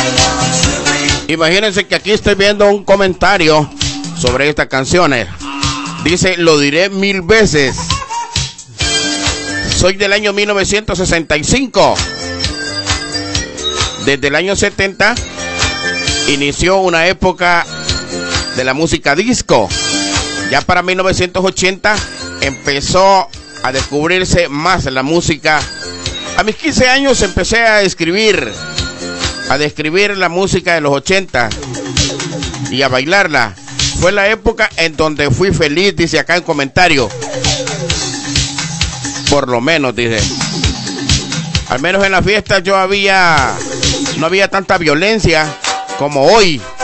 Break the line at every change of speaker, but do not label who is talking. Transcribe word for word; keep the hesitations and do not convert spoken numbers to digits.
Imagínense que aquí estoy viendo un comentario sobre estas canciones. Dice, lo diré mil veces. Soy del año mil novecientos sesenta y cinco. Desde el año setenta inició una época de la música disco. Ya para mil novecientos ochenta empezó a descubrirse más la música. A mis quince años empecé a escribir, a describir la música de los ochenta y a bailarla. Fue la época en donde fui feliz, dice acá en comentario. Por lo menos, dice. Al menos en las fiestas yo había, no había tanta violencia como hoy.